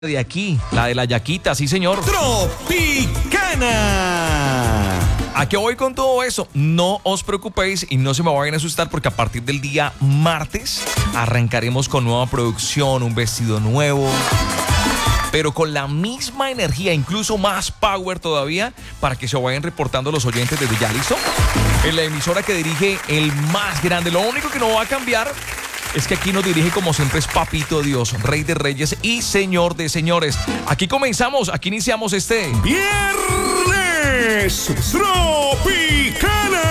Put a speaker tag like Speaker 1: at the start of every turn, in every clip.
Speaker 1: De aquí, la de la yaquita, sí señor.
Speaker 2: Tropicana.
Speaker 1: ¿A qué voy con todo eso? No os preocupéis y no se me vayan a asustar porque a partir del día martes arrancaremos con nueva producción, un vestido nuevo, pero con la misma energía, incluso más power todavía, para que se vayan reportando los oyentes desde ya. ¿Listo? En la emisora que dirige el más grande, lo único que no va a cambiar es que aquí nos dirige como siempre es Papito Dios, Rey de Reyes y Señor de Señores. Aquí comenzamos, aquí iniciamos este
Speaker 2: Viernes Tropicana.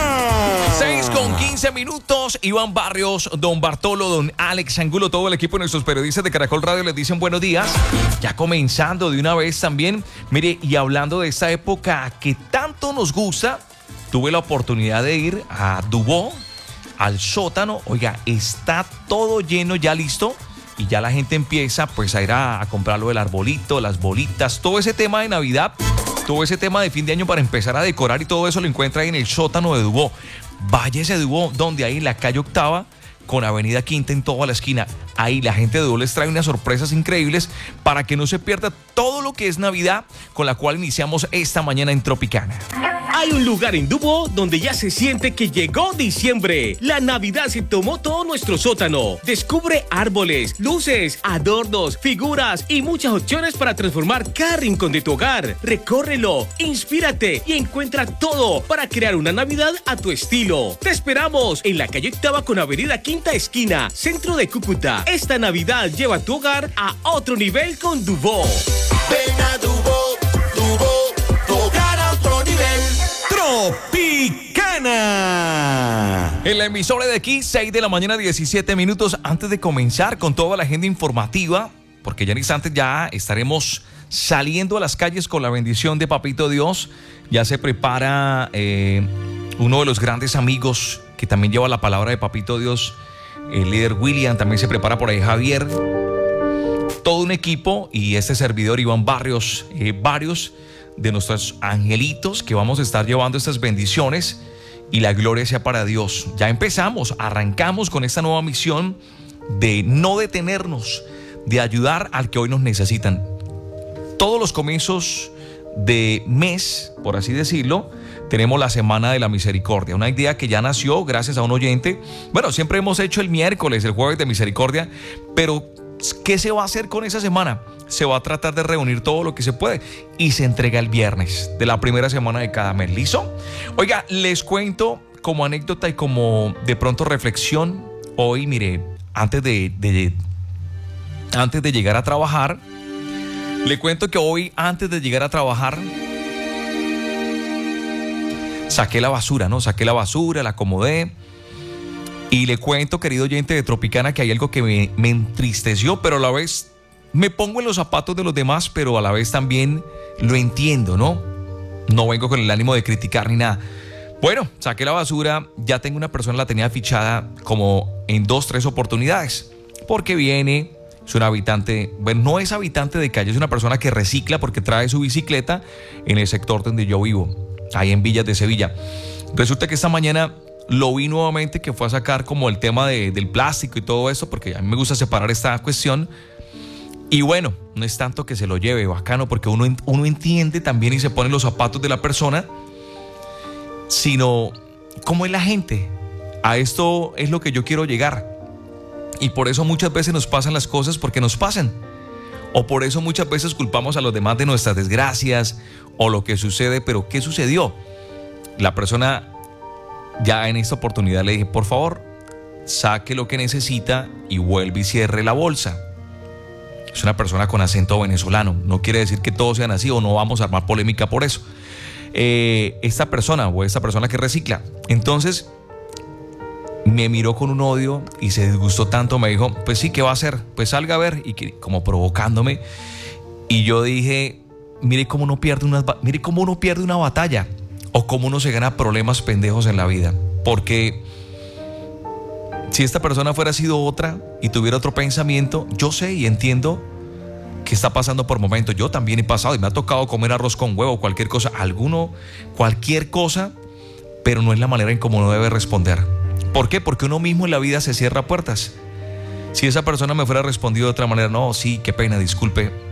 Speaker 1: 6:15. Iván Barrios, don Bartolo, don Alex Angulo, todo el equipo de nuestros periodistas de Caracol Radio les dicen buenos días. Ya comenzando de una vez también. Mire, y hablando de esta época que tanto nos gusta, tuve la oportunidad de ir a Dubó, al sótano. Oiga, está todo lleno, ya listo, y ya la gente empieza pues a ir a comprar lo del arbolito, las bolitas, todo ese tema de Navidad, todo ese tema de fin de año para empezar a decorar y todo eso lo encuentra ahí en el sótano de Dubó. Váyase a Dubó, donde ahí en la calle Octava con Avenida Quinta en toda la esquina. Ahí la gente de Dubó les trae unas sorpresas increíbles para que no se pierda todo lo que es Navidad, con la cual iniciamos esta mañana en Tropicana.
Speaker 3: Hay un lugar en Dubó donde ya se siente que llegó diciembre. La Navidad se tomó todo nuestro sótano. Descubre árboles, luces, adornos, figuras y muchas opciones para transformar cada rincón de tu hogar. Recórrelo, inspírate y encuentra todo para crear una Navidad a tu estilo. Te esperamos en la calle Octava con Avenida Quinta Esquina, centro de Cúcuta. Esta Navidad lleva tu hogar a otro nivel con Dubó.
Speaker 2: Ven a Dubó, Dubó, tu hogar a otro nivel. Tropicana.
Speaker 1: En la emisora de aquí, 6 de la mañana, 17 minutos. Antes de comenzar con toda la agenda informativa, porque ya en instantes ya estaremos saliendo a las calles con la bendición de Papito Dios. Ya se prepara uno de los grandes amigos que también lleva la palabra de Papito Dios, el líder William. También se prepara por ahí Javier. Todo un equipo y este servidor Iván Barrios, varios de nuestros angelitos que vamos a estar llevando estas bendiciones y la gloria sea para Dios. Ya empezamos, arrancamos con esta nueva misión de no detenernos, de ayudar al que hoy nos necesitan. Todos los comienzos de mes, por así decirlo, tenemos la Semana de la Misericordia, una idea que ya nació gracias a un oyente. Bueno, siempre hemos hecho el miércoles, el jueves de misericordia, pero ¿qué se va a hacer con esa semana? Se va a tratar de reunir todo lo que se puede y se entrega el viernes de la primera semana de cada mes. ¿Listo? Oiga, les cuento como anécdota y como de pronto reflexión. Hoy, mire, antes de llegar a trabajar, le cuento que hoy, antes de llegar a trabajar, saqué la basura, ¿no? Saqué la basura, la acomodé. Y le cuento, querido oyente de Tropicana, que hay algo que me entristeció, pero a la vez me pongo en los zapatos de los demás, pero a la vez también lo entiendo, ¿no? No vengo con el ánimo de criticar ni nada. Bueno, saqué la basura, ya tengo una persona, la tenía fichada como en 2-3 oportunidades, porque viene, es un habitante, bueno, no es habitante de calle, es una persona que recicla porque trae su bicicleta en el sector donde yo vivo, ahí en Villas de Sevilla. Resulta que esta mañana lo vi nuevamente que fue a sacar como el tema del plástico y todo eso, porque a mí me gusta separar esta cuestión. Y bueno, no es tanto que se lo lleve, bacano, porque uno entiende también y se pone en los zapatos de la persona, sino cómo es la gente. A esto es lo que yo quiero llegar. Y por eso muchas veces nos pasan las cosas porque nos pasan. O por eso muchas veces culpamos a los demás de nuestras desgracias o lo que sucede, pero ¿qué sucedió? La persona, ya en esta oportunidad le dije, por favor, saque lo que necesita y vuelve y cierre la bolsa. Es una persona con acento venezolano, no quiere decir que todos sean así o no vamos a armar polémica por eso. Esta persona que recicla, entonces me miró con un odio y se disgustó tanto, me dijo, pues sí, ¿qué va a hacer? Pues salga a ver, y como provocándome. Y yo dije, mire cómo uno pierde una batalla o cómo uno se gana problemas pendejos en la vida. Porque si esta persona fuera sido otra y tuviera otro pensamiento, yo sé y entiendo que está pasando por momentos. Yo también he pasado y me ha tocado comer arroz con huevo, cualquier cosa, pero no es la manera en cómo uno debe responder. ¿Por qué? Porque uno mismo en la vida se cierra puertas. Si esa persona me fuera respondido de otra manera, no, sí, qué pena, disculpe,